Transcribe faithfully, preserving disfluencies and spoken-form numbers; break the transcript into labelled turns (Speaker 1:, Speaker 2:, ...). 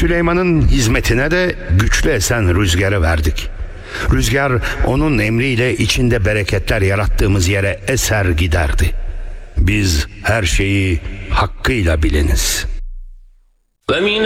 Speaker 1: Süleyman'ın hizmetine de güçlü esen rüzgarı verdik. Rüzgar onun emriyle içinde bereketler yarattığımız yere eser giderdi. Biz her şeyi hakkıyla biliniz.